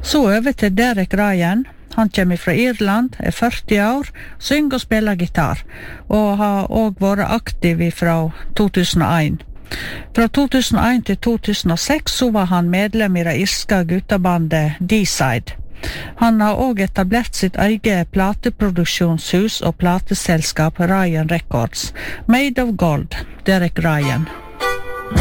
Så over til Derek Ryan. Han kommer fra Irland, 40 år, synger og spiller gitar, og har også vært aktiv fra 2001. Fra 2001 til 2006 så var han medlem i det irske guttabandet D-Side. Han har også etablert sitt eget plateproduksjonshus og plateselskap Ryan Records. Made of Gold, Derek Ryan.